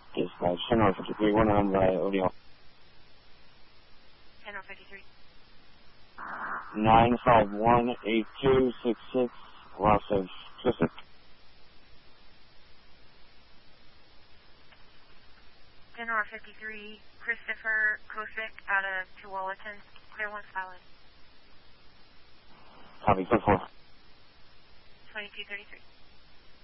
Dispatch, 10-53, 1 on by ODL. 10-53. 9518266, loss of Joseph. 10-53, Christopher Kosick out of Tualatin, clear 1 solid. Copy, 10-4. 2233.